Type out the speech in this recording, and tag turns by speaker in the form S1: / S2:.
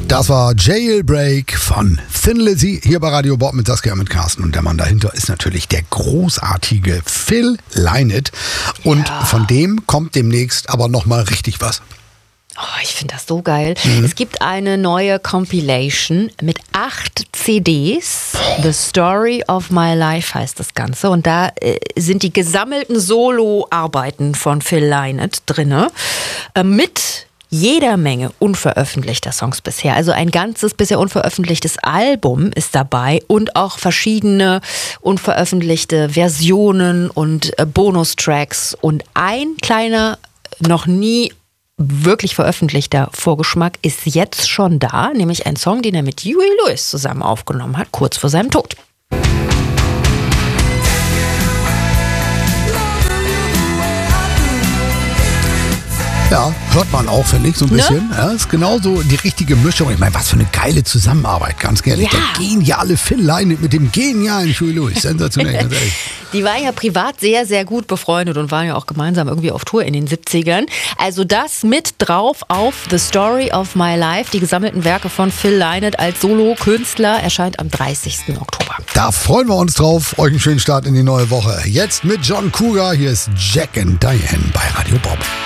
S1: Das war Jailbreak von Thin Lizzy hier bei Radio Bob mit Saskia und mit Carsten. Und der Mann dahinter ist natürlich der großartige Phil Lynott. Und von dem kommt demnächst aber nochmal richtig was.
S2: Oh, ich finde das so geil. Es gibt eine neue Compilation mit 8 CDs. The Story of My Life heißt das Ganze. Und da sind die gesammelten Solo-Arbeiten von Phil Lynott drin. Mit jeder Menge unveröffentlichter Songs bisher. Also ein ganzes bisher unveröffentlichtes Album ist dabei und auch verschiedene unveröffentlichte Versionen und Bonustracks. Und ein kleiner, noch nie wirklich veröffentlichter Vorgeschmack ist jetzt schon da, nämlich ein Song, den er mit Huey Lewis zusammen aufgenommen hat, kurz vor seinem Tod.
S1: Ja, hört man auch, finde ich, so ein bisschen. Ne? Ja, ist genauso die richtige Mischung. Ich meine, was für eine geile Zusammenarbeit, ganz ehrlich.
S2: Ja.
S1: Der geniale Phil Lynott mit dem genialen Huey Lewis. Sensationell, ganz ehrlich.
S2: Die waren ja privat sehr, sehr gut befreundet und waren ja auch gemeinsam irgendwie auf Tour in den 70ern. Also das mit drauf auf The Story of My Life. Die gesammelten Werke von Phil Lynott als Solo-Künstler erscheint am 30. Oktober.
S1: Da freuen wir uns drauf. Euch einen schönen Start in die neue Woche. Jetzt mit John Cougar. Hier ist Jack and Diane bei Radio Bob.